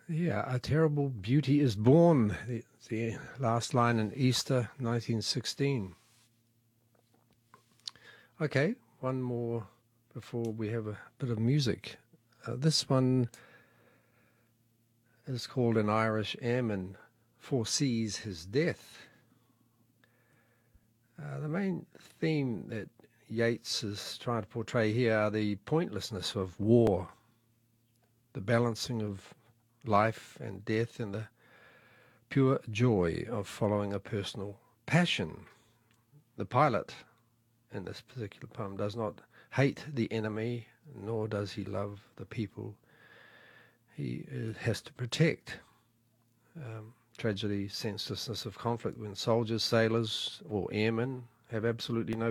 Yeah, a terrible beauty is born. The last line in Easter 1916. Okay, one more before we have a bit of music. This one is called An Irish Airman Foresees His Death. The main theme that Yeats is trying to portray here are the pointlessness of war, the balancing of life and death, and the pure joy of following a personal passion. The pilot in this particular poem does not hate the enemy, nor does he love the people he has to protect. Tragedy, senselessness of conflict when soldiers, sailors, or airmen have absolutely no